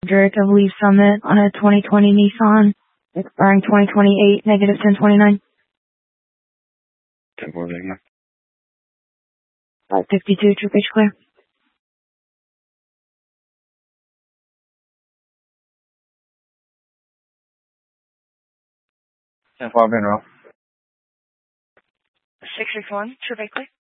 Drake of Leaf Summit on a 2020 Nissan, expiring 2028, negative 1029. 10-4 Sigma. 552, True Page Clear. 10-4 Monroe. 661, True Page Clear.